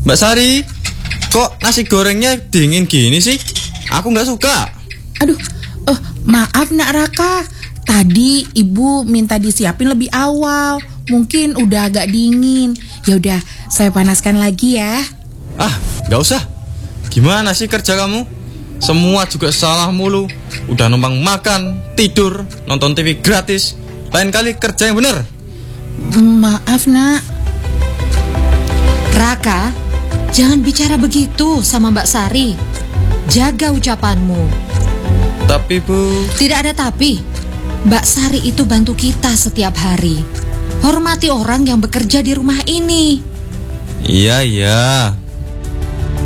Mbak Sari, kok nasi gorengnya dingin gini sih? Aku nggak suka. Aduh, maaf Nak Raka. Tadi ibu minta disiapin lebih awal. Mungkin udah agak dingin. Ya udah, saya panaskan lagi ya. Ah, nggak usah. Gimana sih kerja kamu? Semua juga salah mulu. Udah numpang makan, tidur, nonton TV gratis. Lain kali kerja yang bener. Maaf Nak. Raka, jangan bicara begitu sama Mbak Sari. Jaga ucapanmu. Tapi Bu... Tidak ada tapi. Mbak Sari itu bantu kita setiap hari. Hormati orang yang bekerja di rumah ini. Iya.